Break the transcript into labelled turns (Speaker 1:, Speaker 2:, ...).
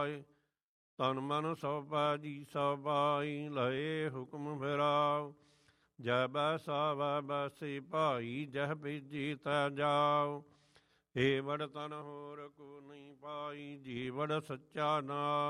Speaker 1: ਤਨ ਮਨ ਸਭ ਪਾਜੀ ਸਭ ਪਾਈ ਲਏ ਹੁਕਮ ਫਿਰਾਓ। ਜੈ ਬੈਸਾ ਵੈ ਬੈਸੀ ਭਾਈ ਜਹ ਭੀਜੀ ਤੈ ਜਾਓ। ਏ ਵਡ ਤਨ ਹੋਰ ਕੋ ਨਹੀਂ ਪਾਈ ਜੀ ਵਡ ਸੱਚਾ ਨਾਮ।